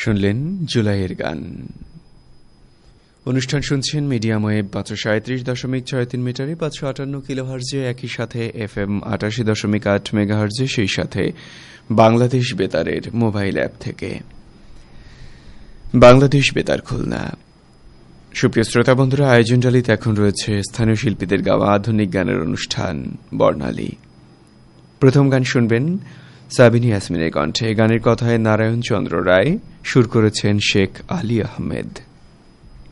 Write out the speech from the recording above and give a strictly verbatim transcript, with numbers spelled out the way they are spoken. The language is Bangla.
শুনলেন জুলাইয়ের গান। অনুষ্ঠান শুনছেন মিডিয়াম ওয়েভ পাঁচশো সাঁত্রিশ দশমিক ছয় তিন মিটারে পাঁচশো আটান্ন কিলোহার্জে, একই সাথে এফ এম আটাশি দশমিক আট মেগাহার্জে, সেই সাথে বাংলাদেশ বেতারের মোবাইল অ্যাপ থেকে। বাংলাদেশ বেতার খুলনা। সুপ্রিয় শ্রোতা বন্ধুরা, আয়োজন ডালিতে এখন রয়েছে স্থানীয় শিল্পীদের গাওয়া আধুনিক গানের অনুষ্ঠান বর্ণালী। প্রথম গান শুনবেন সাবিনী ইয়াসমিনের কণ্ঠে। গানের কথায় নারায়ণ চন্দ্র রায়, সুর করেছেন শেখ আলী আহমেদ।